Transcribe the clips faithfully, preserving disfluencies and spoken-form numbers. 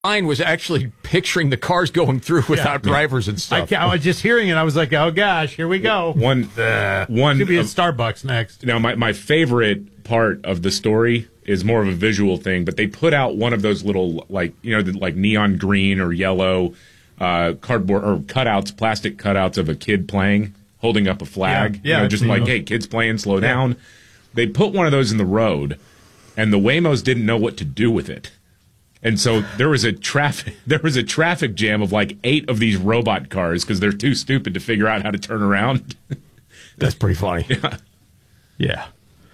Mine was actually picturing the cars going through without yeah. drivers and stuff. I, I was just hearing it. I was like, oh, gosh, here we go. One, uh, one Should be at Starbucks next. Now, my, my favorite part of the story is more of a visual thing, but they put out one of those little, like, you know, the, like neon green or yellow uh, cardboard or cutouts, plastic cutouts of a kid playing, holding up a flag. Yeah, yeah, you know, just like, those. Hey, kids playing, slow yeah. down. They put one of those in the road, and the Waymos didn't know what to do with it. And so there was a traffic there was a traffic jam of like eight of these robot cars because they're too stupid to figure out how to turn around. That's pretty funny. Yeah. Yeah.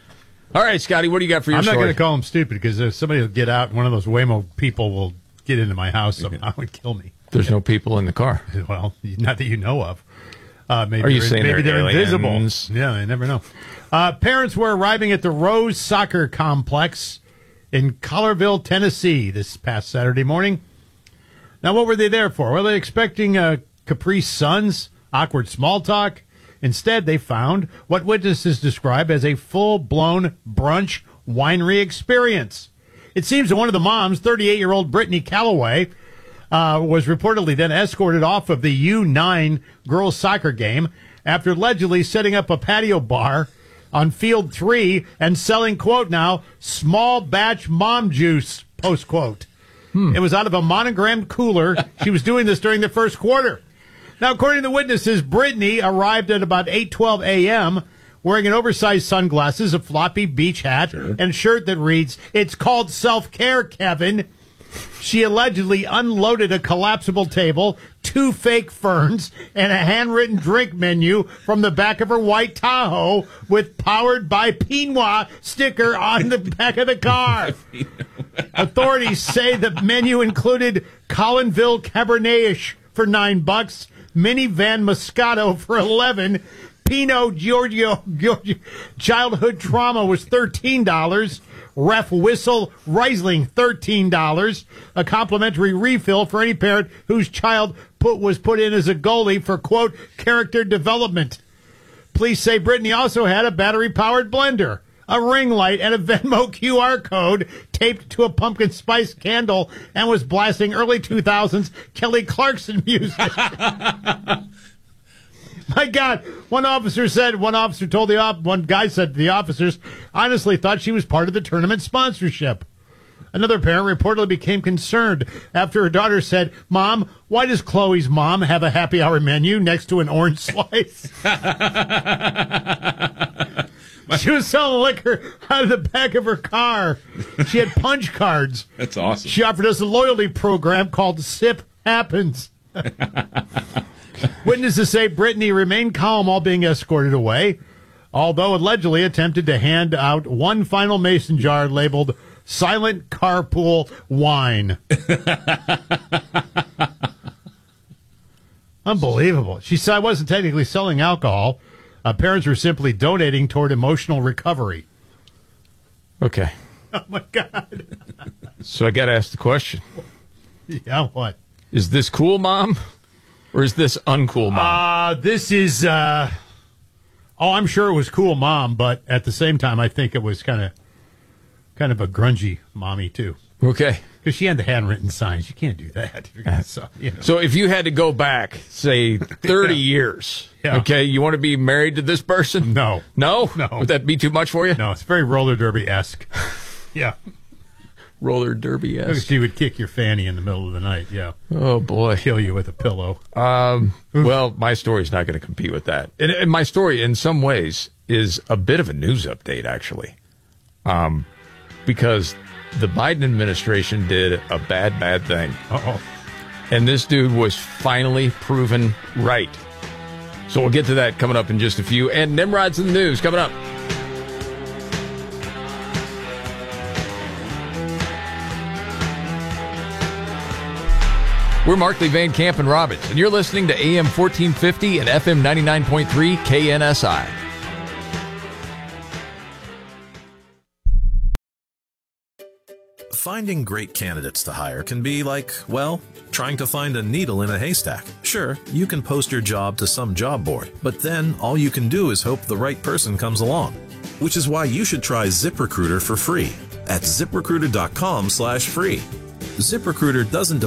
All right, Scotty, what do you got for your I'm story? not going to call them stupid because if somebody will get out, one of those Waymo people will get into my house somehow and kill me. There's no people in the car. Well, not that you know of. Uh, maybe Are you they're, saying maybe they're, they're aliens? invisible? Yeah, I never know. Uh, parents were arriving at the Rose Soccer Complex in Collierville, Tennessee, this past Saturday morning. Now, what were they there for? Were they expecting uh, Capri Suns, awkward small talk? Instead, they found what witnesses describe as a full-blown brunch winery experience. It seems that one of the moms, thirty-eight-year-old Brittany Calloway, uh, was reportedly then escorted off of the U nine girls soccer game after allegedly setting up a patio bar on field three and selling, quote now, small batch mom juice, post quote. Hmm. It was out of a monogrammed cooler. She was doing this during the first quarter. Now, according to the witnesses, Brittany arrived at about eight twelve a.m. wearing an oversized sunglasses, a floppy beach hat, sure. and a shirt that reads, "It's called self-care, Kevin." She allegedly unloaded a collapsible table, two fake ferns, and a handwritten drink menu from the back of her white Tahoe with "Powered by Pinot" sticker on the back of the car. Authorities say the menu included Collinville Cabernet for nine bucks, Minivan Moscato for eleven, Pinot Giorgio, Giorgio Childhood Trauma was thirteen dollars. Ref Whistle Riesling, thirteen dollars. A complimentary refill for any parent whose child put was put in as a goalie for, quote, character development. Police say Brittany also had a battery-powered blender, a ring light, and a Venmo Q R code taped to a pumpkin spice candle and was blasting early two thousands Kelly Clarkson music. My God, one officer said, one officer told the, op, one guy said to the officers, honestly thought she was part of the tournament sponsorship. Another parent reportedly became concerned after her daughter said, "Mom, why does Chloe's mom have a happy hour menu next to an orange slice?" She was selling liquor out of the back of her car. She had punch cards. That's awesome. She offered us a loyalty program called Sip Happens. Witnesses say Brittany remained calm while being escorted away, although allegedly attempted to hand out one final mason jar labeled Silent Carpool Wine. Unbelievable. She said I wasn't technically selling alcohol. Uh, parents were simply donating toward emotional recovery. Okay. Oh, my God. So I got to ask the question. Yeah, what? Is this cool, Mom? Or is this uncool, Mom? Uh, this is, uh, oh, I'm sure it was cool, Mom, but at the same time, I think it was kind of kind of a grungy mommy, too. Okay. Because she had the handwritten signs. You can't do that. So, you know. So if you had to go back, say, thirty yeah. years, yeah. okay, you want to be married to this person? No. No? No. Would that be too much for you? No, it's very roller derby-esque. Yeah. Roller derby-esque. She would kick your fanny in the middle of the night, yeah. Oh, boy. Kill you with a pillow. Um, well, my story's not going to compete with that. And, and my story, in some ways, is a bit of a news update, actually. Um, because the Biden administration did a bad, bad thing. Uh-oh. And this dude was finally proven right. So we'll get to that coming up in just a few. And Nimrod's in the news coming up. We're Markley, Van Camp, and Robbins, and you're listening to A M fourteen fifty and F M ninety-nine point three K N S I. Finding great candidates to hire can be like, well, trying to find a needle in a haystack. Sure, you can post your job to some job board, but then all you can do is hope the right person comes along. Which is why you should try ZipRecruiter for free at ZipRecruiter dot com slash free. ZipRecruiter doesn't